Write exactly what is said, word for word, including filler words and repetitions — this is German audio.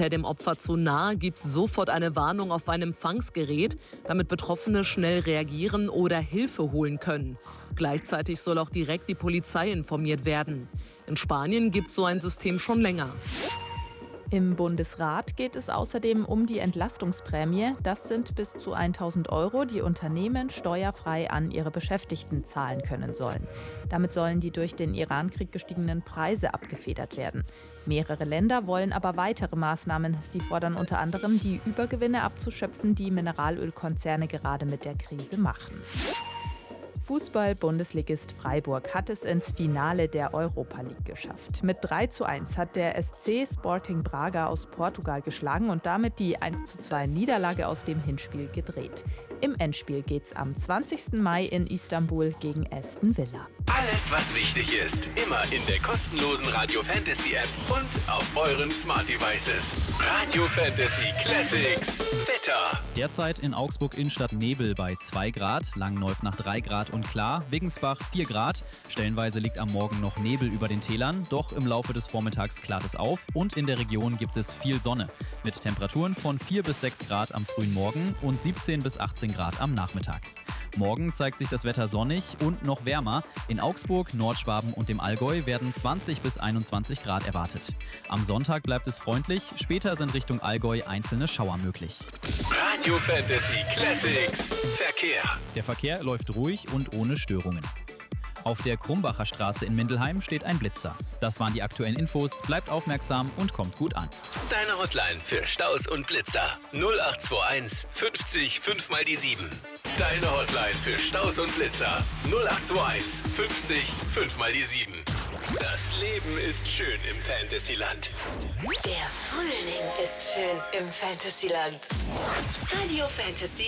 Kommt er dem Opfer zu nahe, gibt es sofort eine Warnung auf ein Empfangsgerät, damit Betroffene schnell reagieren oder Hilfe holen können. Gleichzeitig soll auch direkt die Polizei informiert werden. In Spanien gibt es so ein System schon länger. Im Bundesrat geht es außerdem um die Entlastungsprämie. Das sind bis zu tausend Euro, die Unternehmen steuerfrei an ihre Beschäftigten zahlen können sollen. Damit sollen die durch den Irankrieg gestiegenen Preise abgefedert werden. Mehrere Länder wollen aber weitere Maßnahmen. Sie fordern unter anderem, die Übergewinne abzuschöpfen, die Mineralölkonzerne gerade mit der Krise machen. Fußball-Bundesligist Freiburg hat es ins Finale der Europa League geschafft. Mit drei zu eins hat der S C Sporting Braga aus Portugal geschlagen und damit die eins zu zwei Niederlage aus dem Hinspiel gedreht. Im Endspiel geht's am zwanzigsten Mai in Istanbul gegen Aston Villa. Alles, was wichtig ist, immer in der kostenlosen Radio Fantasy App und auf euren Smart Devices. Radio Fantasy Classics Wetter. Derzeit in Augsburg Innenstadt Nebel bei zwei Grad, Langenneufnach drei Grad und klar, Wiggensbach vier Grad. Stellenweise liegt am Morgen noch Nebel über den Tälern, doch im Laufe des Vormittags klart es auf und in der Region gibt es viel Sonne. Mit Temperaturen von vier bis sechs Grad am frühen Morgen und siebzehn bis achtzehn Grad am Nachmittag. Morgen zeigt sich das Wetter sonnig und noch wärmer. In Augsburg, Nordschwaben und dem Allgäu werden zwanzig bis einundzwanzig Grad erwartet. Am Sonntag bleibt es freundlich, später sind Richtung Allgäu einzelne Schauer möglich. Radio Fantasy Classics Verkehr. Der Verkehr läuft ruhig und ohne Störungen. Auf der Krumbacher Straße in Mindelheim steht ein Blitzer. Das waren die aktuellen Infos. Bleibt aufmerksam und kommt gut an. Deine Hotline für Staus und Blitzer null acht zwei eins fünfzig fünf mal die sieben. Deine Hotline für Staus und Blitzer null acht zwei eins fünfzig fünf mal die sieben. Das Leben ist schön im Fantasyland. Der Frühling ist schön im Fantasyland. Radio Fantasy